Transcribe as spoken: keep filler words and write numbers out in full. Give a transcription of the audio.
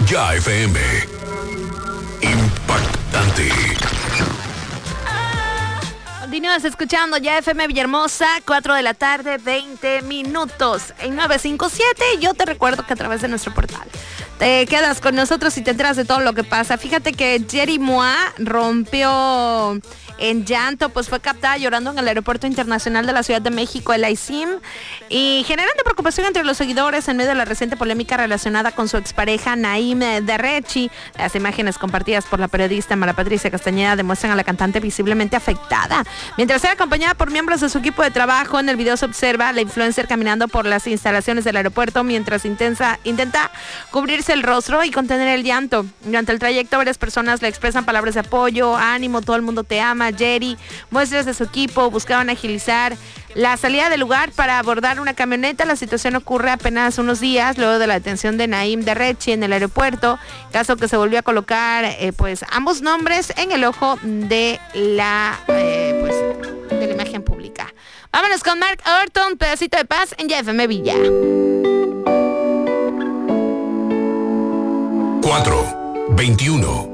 Ya F M. Impactante. Continúas escuchando Ya F M Villahermosa, cuatro de la tarde, veinte minutos en nueve cinco siete. Yo te recuerdo que a través de nuestro portal te quedas con nosotros y te enteras de todo lo que pasa. Fíjate que Jerry Moa rompió en llanto, pues fue captada llorando en el Aeropuerto Internacional de la Ciudad de México, el A I C I M, y generando preocupación entre los seguidores en medio de la reciente polémica relacionada con su expareja Naim Derrechi. Las imágenes compartidas por la periodista Mara Patricia Castañeda demuestran a la cantante visiblemente afectada. Mientras era acompañada por miembros de su equipo de trabajo, en el video se observa a la influencer caminando por las instalaciones del aeropuerto mientras intensa, intenta cubrirse el rostro y contener el llanto. Durante el trayecto, varias personas le expresan palabras de apoyo, ánimo, todo el mundo te ama, Jerry. Muestras de su equipo buscaban agilizar la salida del lugar para abordar una camioneta. La situación ocurre apenas unos días luego de la detención de Naim Derrechi en el aeropuerto, caso que se volvió a colocar eh, pues ambos nombres en el ojo de la eh, pues de la imagen pública. Vámonos con Mark Orton, Pedacito de Paz en Ya F M Villa. cuatro veintiuno.